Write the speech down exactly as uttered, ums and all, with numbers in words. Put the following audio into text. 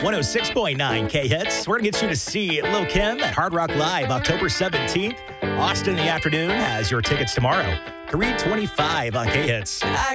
one oh six point nine K-Hits. We're going to get you to see Lil' Kim at Hard Rock Live October seventeenth. Austin in the afternoon has your tickets tomorrow. three twenty-five on K-Hits.